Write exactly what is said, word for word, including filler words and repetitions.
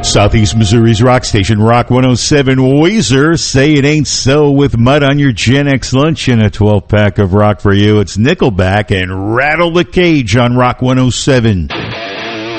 Southeast Missouri's rock station, Rock one oh seven. Weezer, Say It Ain't So, with Mud on your Gen X lunch and a twelve pack of rock for you. It's Nickelback and Rattle the Cage on Rock one oh seven.